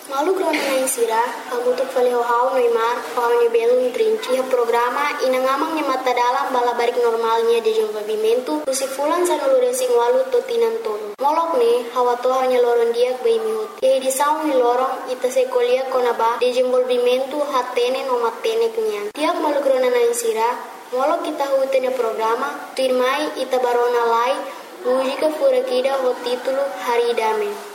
Malu krona na insira, kamu tu fale hau Neymar, hau ni belum trinci ha programa inangamang nya mata dalam bala barik normalnya de desenvolvimento tusi fulan sa nulu resing walu to tinan tolo. Molok ne hawa to hanya loron dia bei mihut. Ye di saung ni lorong ita se kolia kona ba de desenvolvimento hatene no matene knian. Tiak malu krona na insira, molok kita hutene programa, tirmai ita barona lai, música furakida ho título Haridame.